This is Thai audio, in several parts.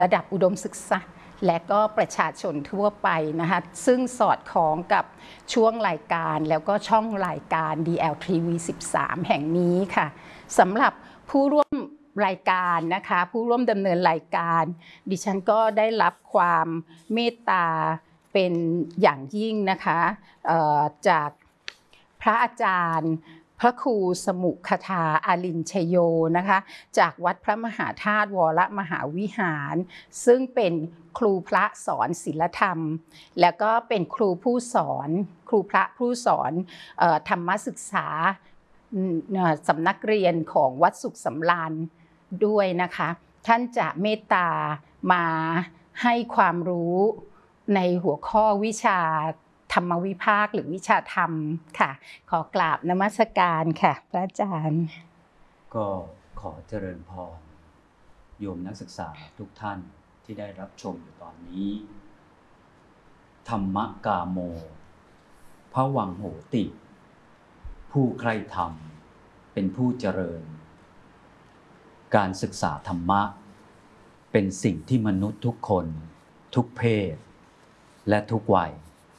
ระดับอุดมศึกษาและก็ประชาชนทั่วไปนะคะซึ่งสอดคล้องกับช่วงรายการแล้วก็ช่องรายการ DLTV 13 แห่งนี้ค่ะสำหรับผู้ร่วมรายการนะคะผู้ร่วมดำเนินรายการดิฉันก็ได้รับความเมตตาเป็นอย่างยิ่งนะคะจากพระอาจารย์พระครูสมุคทาอารินชโยนะคะจากวัดพระมหาธาตุวรมหาวิหารซึ่งเป็นครูพระสอนศีลธรรมแล้วก็เป็นครูผู้สอนครูพระผู้สอนธรรมศึกษาสำนักเรียนของวัดสุขสำราญด้วยนะคะท่านจะเมตตามาให้ความรู้ในหัวข้อวิชาธรรมวิภาคหรือวิชาธรรมค่ะขอกราบนมัสการค่ะพระอาจารย์ก็ขอเจริญพรโยมนักศึกษาทุกท่านที่ได้รับชมอยู่ตอนนี้ธรรมกาโมภวังโหติผู้ใคร่ธรรมเป็นผู้เจริญการศึกษาธรรมะเป็นสิ่งที่มนุษย์ทุกคนทุกเพศและทุกวัย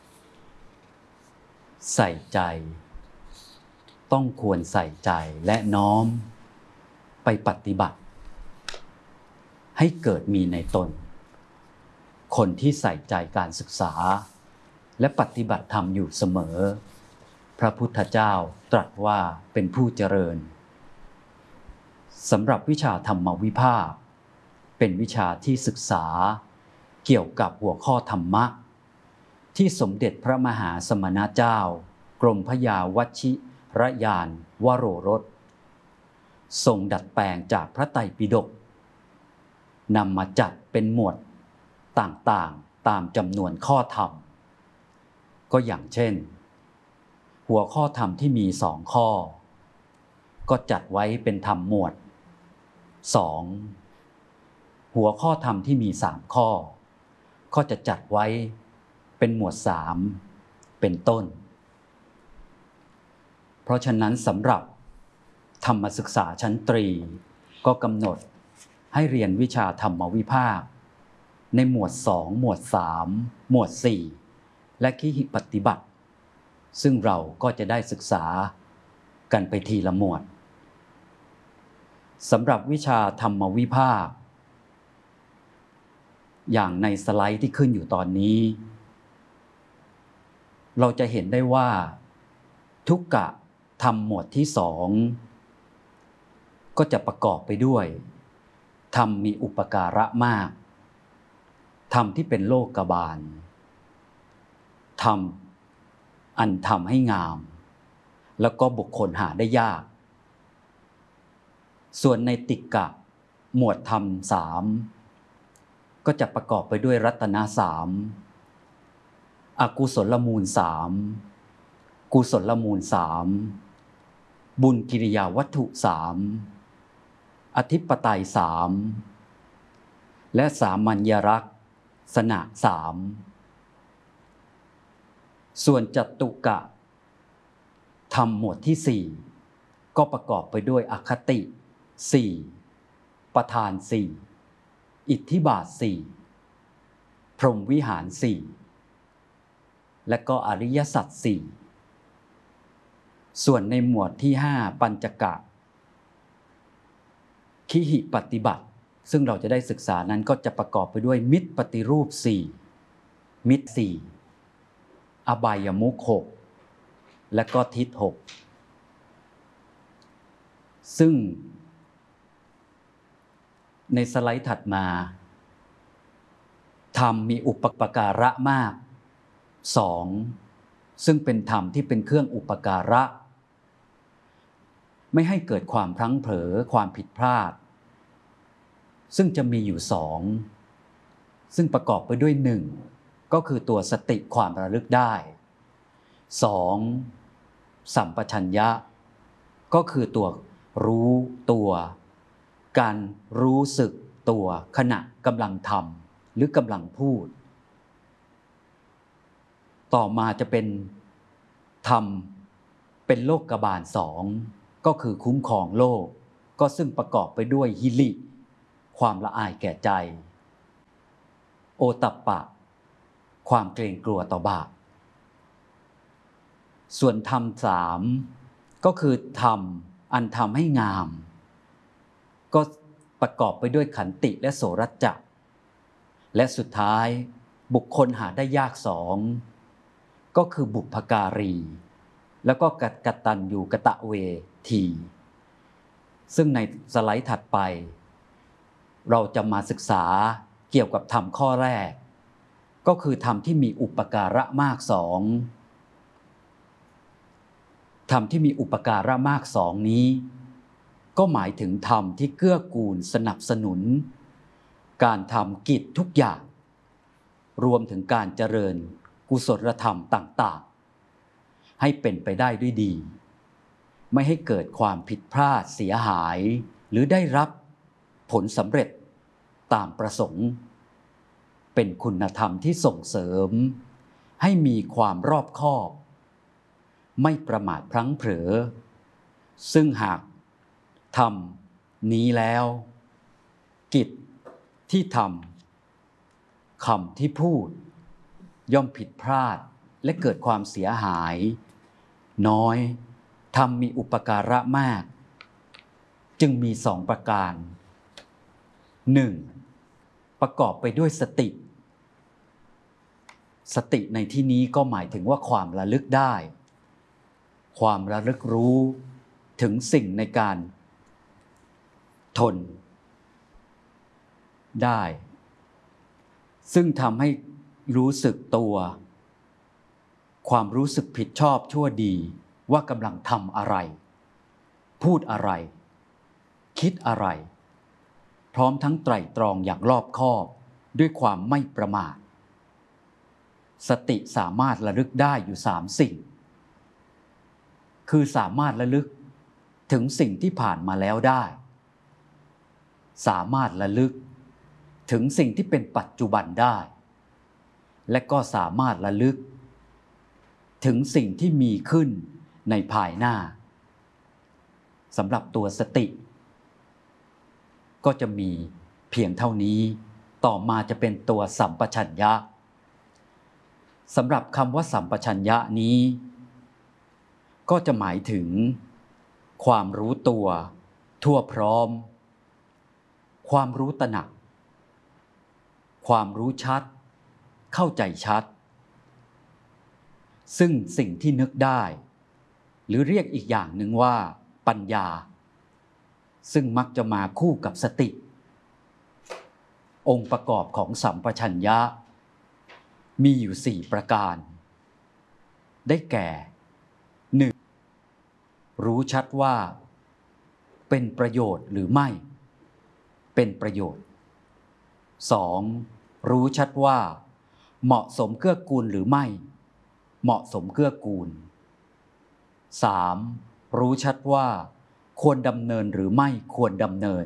ใส่ใจต้องควรใส่ใจและน้อมไปปฏิบัติให้เกิดมีในตนคนที่ใส่ใจการศึกษาและปฏิบัติธรรมอยู่เสมอพระพุทธเจ้าตรัสว่าเป็นผู้เจริญสำหรับวิชาธรรมวิภาคเป็นวิชาที่ศึกษาเกี่ยวกับหัวข้อธรรมะที่สมเด็จพระมหาสมณเจ้ากรมพระยาวชิรยานวโรรสทรงดัดแปลงจากพระไตรปิฎกนำมาจัดเป็นหมวดต่างๆตามจำนวนข้อธรรมก็อย่างเช่นหัวข้อธรรมที่มี2ข้อก็จัดไว้เป็นธรรมหมวด2หัวข้อธรรมที่มี3ข้อก็จะจัดไว้เป็นหมวด3เป็นต้นเพราะฉะนั้นสำหรับธรรมศึกษาชั้นตรีก็กำหนดให้เรียนวิชาธรรมวิภาคในหมวด2หมวด3หมวด4และคิหิปฏิบัติซึ่งเราก็จะได้ศึกษากันไปทีละหมวดสำหรับวิชาธรรมวิภาคอย่างในสไลด์ที่ขึ้นอยู่ตอนนี้เราจะเห็นได้ว่าทุกกะธรรมหมวดที่2ก็จะประกอบไปด้วยธรรมมีอุปการะมากธรรมที่เป็นโลกบาลธรรมอันทำให้งามแล้วก็บุคคลหาได้ยากส่วนในติกะหมวดธรรม3ก็จะประกอบไปด้วยรัตนะ3อกุศลมูล3กุศลมูล3บุญกิริยาวัตถุ3อธิปไตย3และสามัญญลักษณะ3ส่วนจตุกะธรรมหมวดที่4ก็ประกอบไปด้วยอคติ4ประธาน4อิทธิบาท4พรหมวิหาร4และก็อริยสัจ4ส่วนในหมวดที่5ปัญจกะคิหิปฏิบัติซึ่งเราจะได้ศึกษานั้นก็จะประกอบไปด้วยมิตรปฏิรูป4มิตร4อบายมุข6และก็ทิฏฐ6ซึ่งในสไลด์ถัดมาธรรมมีอุปการะมาก2ซึ่งเป็นธรรมที่เป็นเครื่องอุปการะไม่ให้เกิดความพลั้งเผลอความผิดพลาดซึ่งจะมีอยู่2ซึ่งประกอบไปด้วย1ก็คือตัวสติความระลึกได้2สัมปชัญญะก็คือตัวรู้ตัวการรู้สึกตัวขณะกำลังทำหรือกำลังพูดต่อมาจะเป็นธรรมเป็นโลกบาล2ก็คือคุ้มครองโลกก็ซึ่งประกอบไปด้วยหิริความละอายแก่ใจโอตัปปะความเกรงกลัวต่อบาปส่วนธรรมสามก็คือธรรมอันทำให้งามก็ประกอบไปด้วยขันติและโสรัจจะและสุดท้ายบุคคลหาได้ยากสองก็คือบุพการีแล้วก็กตัญญูกตเวทีซึ่งในสไลด์ถัดไปเราจะมาศึกษาเกี่ยวกับธรรมข้อแรกก็คือธรรมที่มีอุปการะมากสองธรรมที่มีอุปการะมากสองนี้ก็หมายถึงธรรมที่เกื้อกูลสนับสนุนการทำกิจทุกอย่างรวมถึงการเจริญกุศลธรรมต่างๆให้เป็นไปได้ด้วยดีไม่ให้เกิดความผิดพลาดเสียหายหรือได้รับผลสำเร็จตามประสงค์เป็นคุณธรรมที่ส่งเสริมให้มีความรอบคอบไม่ประมาทพลั้งเผลอซึ่งหากทำนี้แล้วกิจที่ทำคำที่พูดย่อมผิดพลาดและเกิดความเสียหายน้อยทำมีอุปการะมากจึงมีสองประการ 1. ประกอบไปด้วยสติสติในที่นี้ก็หมายถึงว่าความระลึกได้ความระลึกรู้ถึงสิ่งในการทนได้ซึ่งทำให้รู้สึกตัวความรู้สึกผิดชอบชั่วดีว่ากำลังทำอะไรพูดอะไรคิดอะไรพร้อมทั้งไตร่ตรองอย่างรอบคอบด้วยความไม่ประมาทสติสามารถระลึกได้อยู่3สิ่งคือสามารถระลึกถึงสิ่งที่ผ่านมาแล้วได้สามารถระลึกถึงสิ่งที่เป็นปัจจุบันได้และก็สามารถระลึกถึงสิ่งที่มีขึ้นในภายหน้าสำหรับตัวสติก็จะมีเพียงเท่านี้ต่อมาจะเป็นตัวสัมปชัญญะสำหรับคำว่าสัมปชัญญะนี้ก็จะหมายถึงความรู้ตัวทั่วพร้อมความรู้ตระหนักความรู้ชัดเข้าใจชัดซึ่งสิ่งที่นึกได้หรือเรียกอีกอย่างหนึ่งว่าปัญญาซึ่งมักจะมาคู่กับสติองค์ประกอบของสัมปชัญญะมีอยู่4ประการได้แก่ 1. รู้ชัดว่าเป็นประโยชน์หรือไม่เป็นประโยชน์ 2. รู้ชัดว่าเหมาะสมเกื้อกูลหรือไม่เหมาะสมเกื้อกูล 3. รู้ชัดว่าควรดำเนินหรือไม่ควรดำเนิน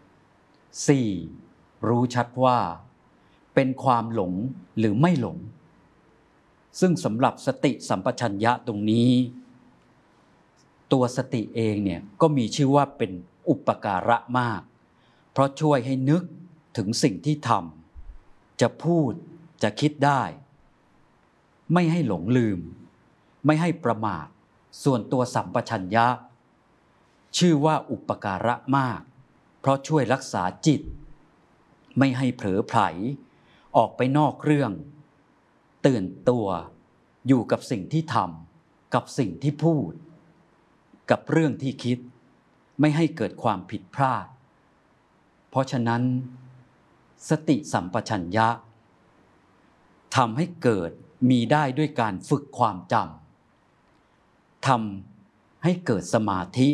4. รู้ชัดว่าเป็นความหลงหรือไม่หลงซึ่งสำหรับสติสัมปชัญญะตรงนี้ตัวสติเองเนี่ยก็มีชื่อว่าเป็นอุปการะมากเพราะช่วยให้นึกถึงสิ่งที่ทำจะพูดจะคิดได้ไม่ให้หลงลืมไม่ให้ประมาทส่วนตัวสัมปชัญญะชื่อว่าอุปการะมากเพราะช่วยรักษาจิตไม่ให้เผลอไผลออกไปนอกเรื่องตื่นตัวอยู่กับสิ่งที่ทำกับสิ่งที่พูดกับเรื่องที่คิดไม่ให้เกิดความผิดพลาดเพราะฉะนั้นสติสัมปชัญญะทำให้เกิดมีได้ด้วยการฝึกความจำทำให้เกิดสมาธิ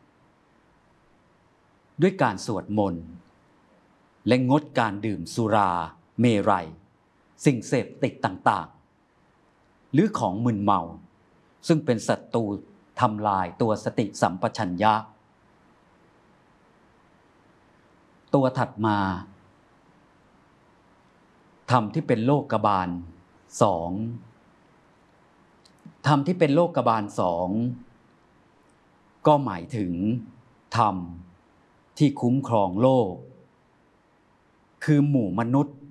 ด้วยการสวดมนต์และงดการดื่มสุราเมรัยสิ่งเสพติดต่างๆหรือของมึนเมาซึ่งเป็นศัตรูทำลายตัวสติสัมปชัญญะตัวถัดมาธรรมที่เป็นโลกบาล2ธรรมที่เป็นโลกบาล2ก็หมายถึงธรรมที่คุ้มครองโลกคือหมู่มนุษย์